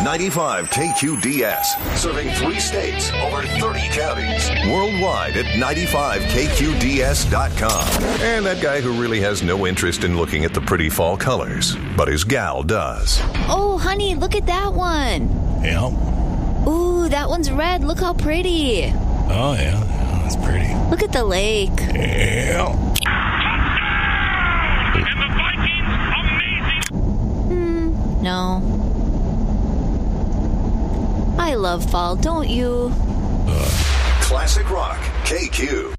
95 KQDS. Serving 3 states, over 30 counties. Worldwide at 95KQDS.com. And that guy who really has no interest in looking at the pretty fall colors. But his gal does. Oh, honey, look at that one. Yeah. Ooh, that one's red. Look how pretty. Oh, yeah. That's pretty. Look at the lake. Yeah. And the Vikings, amazing. No. I love fall, don't you? Classic Rock, KQ.